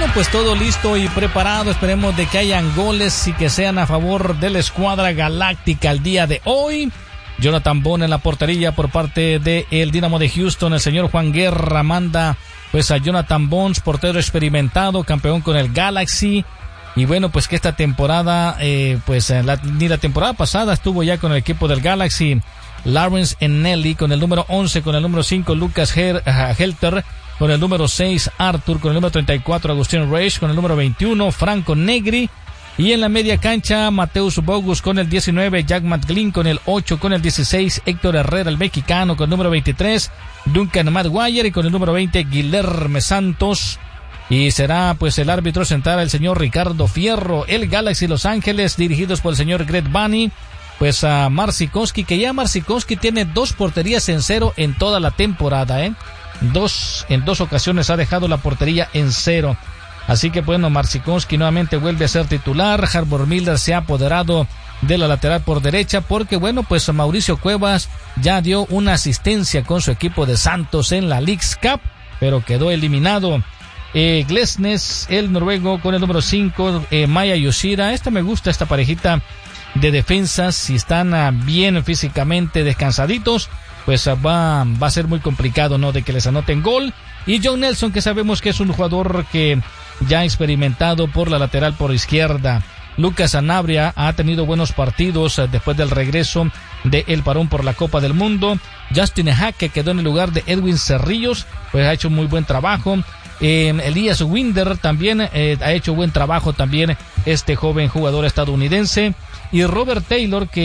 pues todo listo y preparado. Esperemos de que hayan goles y que sean a favor de la escuadra galáctica el día de hoy. Jonathan Bond en la portería por parte del Dynamo de Houston. El señor Juan Guerra manda pues a Jonathan Bond, portero experimentado, campeón con el Galaxy. Y bueno, pues que esta temporada, ni la temporada pasada estuvo ya con el equipo del Galaxy. Lawrence Ennelly con el número 11, con el número 5 Lucas Helter, con el número 6 Arthur, con el número 34 Agustín Reich, con el número 21 Franco Negri, y en la media cancha Mateus Bogus con el 19, Jack McGlynn con el 8, con el 16 Héctor Herrera el mexicano, con el número 23 Duncan Maguire y con el número 20 Guilherme Santos. Y será pues el árbitro central el señor Ricardo Fierro. El Galaxy Los Ángeles, dirigidos por el señor Greg Bunny, pues a Marcinkowski, que ya Marcinkowski tiene 2 porterías en 0 en toda la temporada, en dos ocasiones ha dejado la portería en 0. Así que bueno, Marcinkowski nuevamente vuelve a ser titular. Harbour Miller se ha apoderado de la lateral por derecha, porque bueno, pues Mauricio Cuevas ya dio una asistencia con su equipo de Santos en la Leagues Cup, pero quedó eliminado. Glesnes, el noruego, con el número 5, Maya Yoshida. Me gusta esta parejita de defensas. Si están bien físicamente descansaditos, pues va a ser muy complicado, ¿no?, de que les anoten gol. Y John Nelson, que sabemos que es un jugador que ya ha experimentado por la lateral por izquierda. Lucas Sanabria ha tenido buenos partidos después del regreso del parón por la Copa del Mundo. Justin Hack, que quedó en el lugar de Edwin Cerrillos, pues ha hecho muy buen trabajo. Elias Winder también ha hecho buen trabajo también, este joven jugador estadounidense. Y Robert Taylor, que